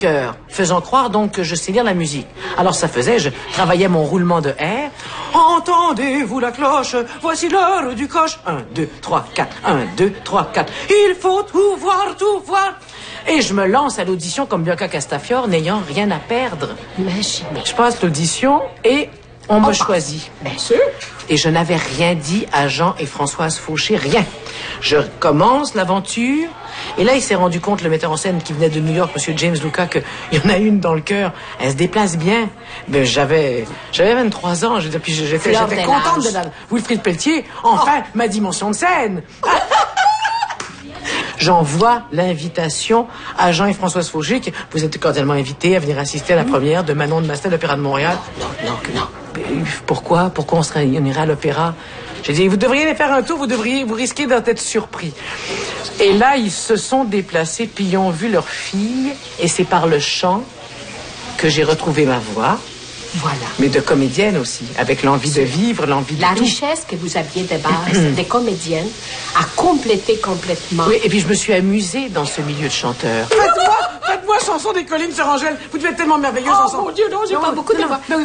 cœur, faisant croire donc que je sais lire la musique. Alors ça faisait, je travaillais mon roulement de R. Entendez-vous la cloche, voici l'heure du coche. 1, 2, 3, 4, 1, 2, 3, 4. Il faut tout voir, tout voir. Et je me lance à l'audition comme Bianca Castafiore, n'ayant rien à perdre. Imaginez. Je passe l'audition et on me choisit. Bien sûr. Et je n'avais rien dit à Jean et Françoise Fauché, rien. Je commence l'aventure, et là, il s'est rendu compte, le metteur en scène qui venait de New York, Monsieur James Luca, qu'il y en a une dans le cœur. Elle se déplace bien. Mais j'avais 23 ans, je veux dire, puis j'étais contente de la... Wilfrid Pelletier, enfin, ma dimension de scène. J'envoie l'invitation à Jean et Françoise Fauché, que vous êtes cordialement invités à venir assister à la première de Manon de Mastel à l'Opéra de Montréal. Non. Pourquoi on irait à l'opéra? J'ai dit, vous devriez aller faire un tour, vous risquez d'être surpris. Et là, ils se sont déplacés, puis ils ont vu leur fille, et c'est par le chant que j'ai retrouvé ma voix. Voilà. Mais de comédienne aussi, avec l'envie de vivre, l'envie de La tout. richesse que vous aviez de base des comédiennes a complété complètement. Oui, et puis je me suis amusée dans ce milieu de chanteurs. Faites-moi chanson des collines sur Angèle. Vous devez être tellement merveilleuse ensemble. Mon Dieu, non, j'ai pas beaucoup de voix.